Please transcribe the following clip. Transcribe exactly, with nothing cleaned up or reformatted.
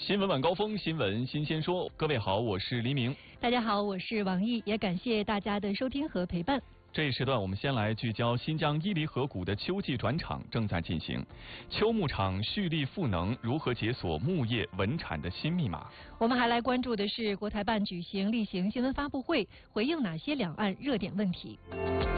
新闻晚高峰，新闻新鲜说。各位好，我是黎明。 大家好，我是王毅，也感谢大家的收听和陪伴。 这一时段，我们先来聚焦新疆伊犁河谷的秋季转场正在进行，秋牧场蓄力赋能，如何解锁牧业稳产的新密码？ 我们还来关注的是国台办举行例行新闻发布会，回应哪些两岸热点问题？